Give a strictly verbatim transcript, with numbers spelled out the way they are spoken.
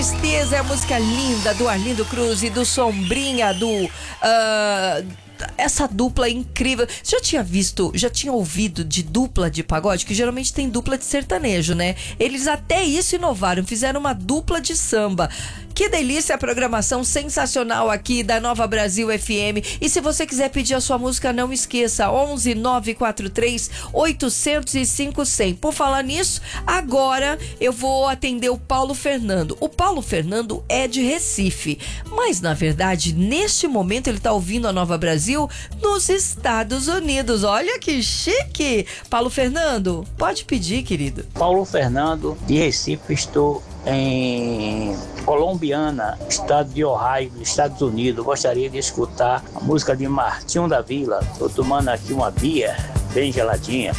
Tristeza é a música linda do Arlindo Cruz e do Sombrinha, do... Uh, essa dupla incrível. Você já tinha visto, já tinha ouvido de dupla de pagode? Que geralmente tem dupla de sertanejo, né? Eles até isso inovaram, fizeram uma dupla de samba. Que delícia, a programação sensacional aqui da Nova Brasil F M. E se você quiser pedir a sua música, não esqueça, onze nove quatro três oito zero cinco zero zero. Por falar nisso, agora eu vou atender o Paulo Fernando. O Paulo Fernando é de Recife, mas na verdade, neste momento ele tá ouvindo a Nova Brasil nos Estados Unidos. Olha que chique! Paulo Fernando, pode pedir, querido. Paulo Fernando, de Recife, estou em Colombiana, estado de Ohio, nos Estados Unidos. Gostaria de escutar a música de Martinho da Vila. Estou tomando aqui uma bia bem geladinha.